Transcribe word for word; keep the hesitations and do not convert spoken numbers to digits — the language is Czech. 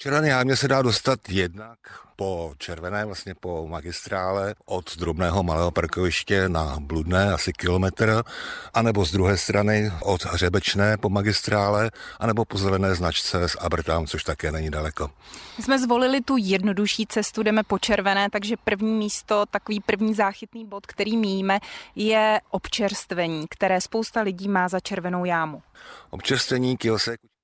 Červené jámě se dá dostat jednak po Červené, vlastně po magistrále od drobného malého parkoviště na Bludné, asi kilometr, anebo z druhé strany od Hřebečné po magistrále, anebo po zelené značce z Abertam, což také není daleko. My jsme zvolili tu jednodušší cestu, jdeme po Červené, takže první místo, takový první záchytný bod, který míjíme, je občerstvení, které spousta lidí má za Červenou jámu. Občerstvení Kyjelse